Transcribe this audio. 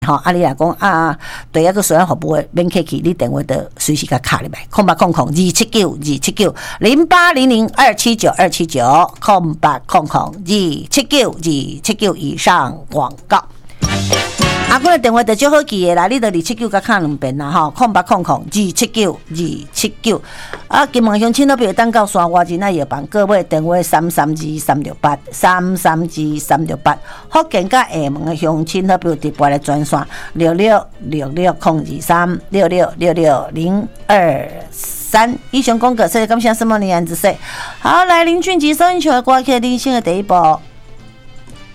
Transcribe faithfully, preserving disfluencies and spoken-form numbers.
吼，啊，你若讲啊，对啊，个虽然服务免客气，你电话就随时甲卡入来，空八空空二七九二七九零八零零二七九二七九空八空空二七九二七九以上广告。啊，我的电话就最好记的啦，你就二七九甲卡两遍啦吼，空八空空二七九二七九。啊，金门乡亲那边等到山外真爱药房，各位电话三三二三六八三三二三六八。福建甲厦门的乡亲那边直播来专线六六六六空二三六六六六零二三。以上广告，谢谢感谢什么你安子说。好，来林俊杰收音球的歌曲，人生的第一步。